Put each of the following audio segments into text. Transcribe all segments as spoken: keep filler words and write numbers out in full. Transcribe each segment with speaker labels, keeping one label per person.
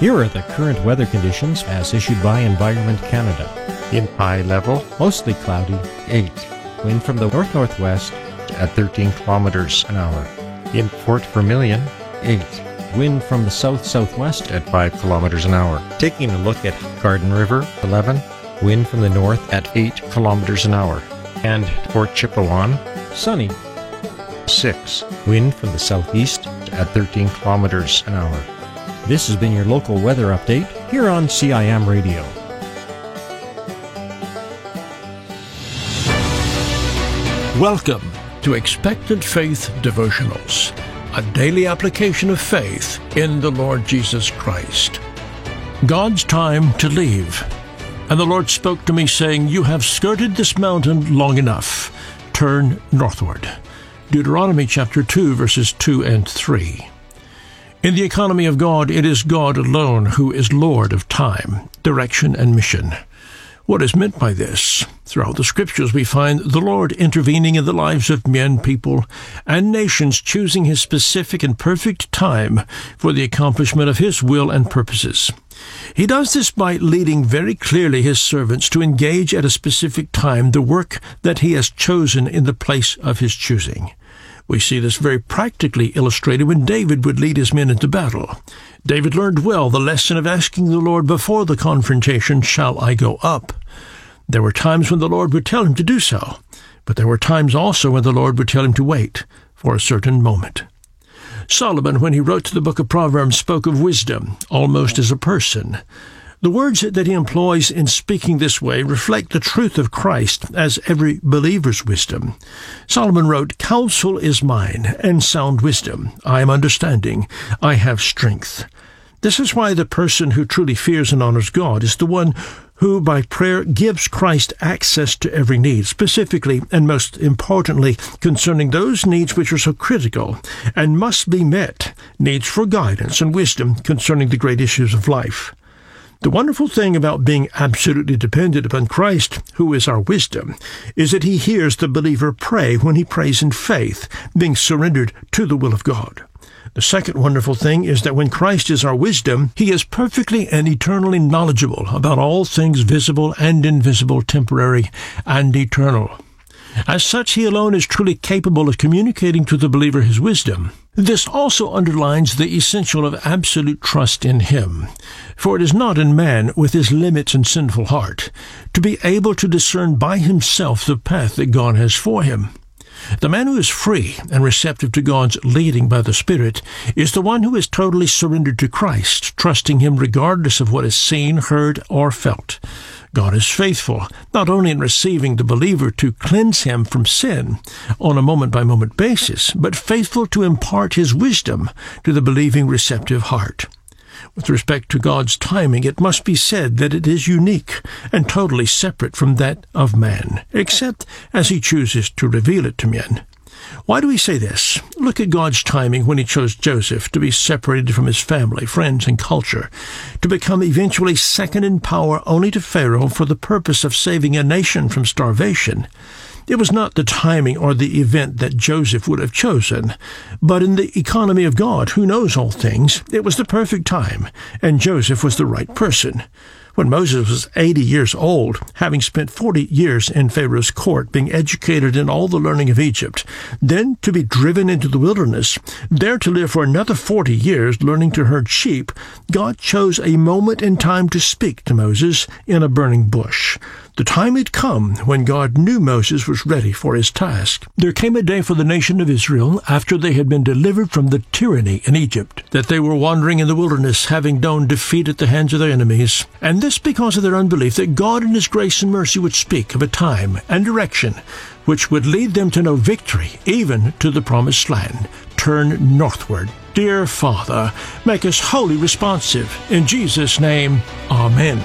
Speaker 1: Here are the current weather conditions as issued by Environment Canada.
Speaker 2: In high level,
Speaker 1: Mostly cloudy,
Speaker 2: eight,
Speaker 1: wind from the north-northwest,
Speaker 2: at thirteen kilometers an hour. In Fort Vermilion, eight,
Speaker 1: wind from the south-southwest,
Speaker 2: at five kilometers an hour.
Speaker 1: taking a look at
Speaker 2: Garden River, eleven,
Speaker 1: wind from the north,
Speaker 2: at eight kilometers an hour. And Fort Chipewyan,
Speaker 1: sunny,
Speaker 2: six,
Speaker 1: wind from the southeast.
Speaker 2: at thirteen kilometers an hour.
Speaker 1: This has been your local weather update here on C I M Radio.
Speaker 3: Welcome to Expectant Faith Devotionals, a daily application of faith in the Lord Jesus Christ. God's time to leave. And the Lord spoke to me, saying, "You have skirted this mountain long enough. Turn northward." Deuteronomy chapter two, verses two and three. In the economy of God, it is God alone who is Lord of time, direction, and mission. What is meant by this? Throughout the Scriptures we find the Lord intervening in the lives of men, people, and nations, choosing His specific and perfect time for the accomplishment of His will and purposes. He does this by leading very clearly His servants to engage at a specific time the work that He has chosen in the place of His choosing. We see this very practically illustrated when David would lead his men into battle. David learned well the lesson of asking the Lord before the confrontation, "Shall I go up?" There were times when the Lord would tell him to do so, but there were times also when the Lord would tell him to wait for a certain moment. Solomon, when he wrote to the book of Proverbs, spoke of wisdom almost as a person. The words that he employs in speaking this way reflect the truth of Christ as every believer's wisdom. Solomon wrote, "Counsel is mine, and sound wisdom. I am understanding. I have strength." This is why the person who truly fears and honors God is the one who, by prayer, gives Christ access to every need, specifically and most importantly concerning those needs which are so critical and must be met, needs for guidance and wisdom concerning the great issues of life. The wonderful thing about being absolutely dependent upon Christ, who is our wisdom, is that He hears the believer pray when he prays in faith, being surrendered to the will of God. The second wonderful thing is that when Christ is our wisdom, He is perfectly and eternally knowledgeable about all things visible and invisible, temporary and eternal. As such, He alone is truly capable of communicating to the believer His wisdom. This also underlines the essential of absolute trust in Him. For it is not in man, with his limits and sinful heart, to be able to discern by himself the path that God has for him. The man who is free and receptive to God's leading by the Spirit is the one who is totally surrendered to Christ, trusting Him regardless of what is seen, heard, or felt. God is faithful, not only in receiving the believer to cleanse him from sin on a moment-by-moment basis, but faithful to impart His wisdom to the believing, receptive heart. With respect to God's timing, it must be said that it is unique and totally separate from that of man, except as He chooses to reveal it to men. Why do we say this? Look at God's timing when He chose Joseph to be separated from his family, friends, and culture, to become eventually second in power only to Pharaoh for the purpose of saving a nation from starvation. It was not the timing or the event that Joseph would have chosen, but in the economy of God, who knows all things, it was the perfect time, and Joseph was the right person. When Moses was eighty years old, having spent forty years in Pharaoh's court, being educated in all the learning of Egypt, then to be driven into the wilderness, there to live for another forty years learning to herd sheep, God chose a moment in time to speak to Moses in a burning bush. The time had come when God knew Moses was ready for his task. There came a day for the nation of Israel, after they had been delivered from the tyranny in Egypt, that they were wandering in the wilderness, having known defeat at the hands of their enemies, and this because of their unbelief, that God in His grace and mercy would speak of a time and direction which would lead them to know victory, even to the promised land. Turn northward. Dear Father, make us wholly responsive. In Jesus' name, Amen.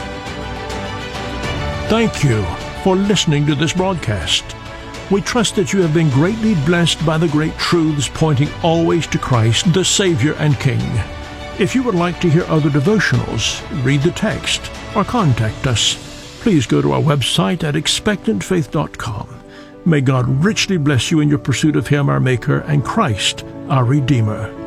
Speaker 3: Thank you for listening to this broadcast. We trust that you have been greatly blessed by the great truths pointing always to Christ, the Savior and King. If you would like to hear other devotionals, read the text, or contact us, please go to our website at expectant faith dot com. May God richly bless you in your pursuit of Him, our Maker, and Christ, our Redeemer.